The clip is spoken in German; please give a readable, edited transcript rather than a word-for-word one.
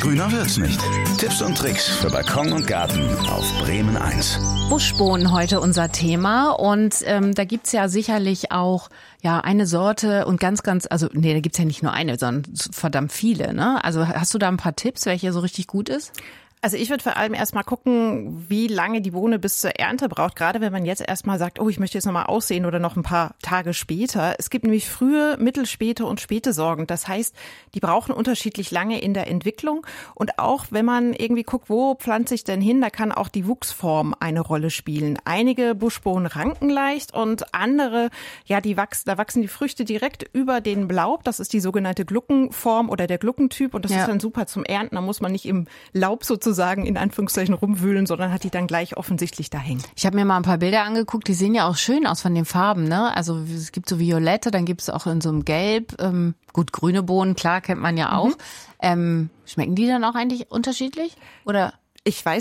Grüner wird's nicht. Tipps und Tricks für Balkon und Garten auf Bremen 1. Buschbohnen heute unser Thema und da gibt's ja sicherlich auch eine Sorte und da gibt's ja nicht nur eine, sondern verdammt viele, ne? Also hast du da ein paar Tipps, welche so richtig gut ist? Also ich würde vor allem erstmal gucken, wie lange die Bohne bis zur Ernte braucht. Gerade wenn man jetzt erstmal sagt, ich möchte jetzt nochmal aussehen oder noch ein paar Tage später. Es gibt nämlich frühe, mittelspäte und späte Sorten. Das heißt, die brauchen unterschiedlich lange in der Entwicklung. Und auch wenn man irgendwie guckt, wo pflanze ich denn hin, da kann auch die Wuchsform eine Rolle spielen. Einige Buschbohnen ranken leicht und andere, da wachsen die Früchte direkt über den Laub. Das ist die sogenannte Gluckenform oder der Gluckentyp. Und das ist dann super zum Ernten. Da muss man nicht im Laub sozusagen in Anführungszeichen rumwühlen, sondern hat die dann gleich offensichtlich da hängen. Ich habe mir mal ein paar Bilder angeguckt, die sehen ja auch schön aus von den Farben, ne? Also es gibt so Violette, dann gibt es auch in so einem Gelb, grüne Bohnen, klar, kennt man ja auch. Schmecken die dann auch eigentlich unterschiedlich? Oder? Ich weiß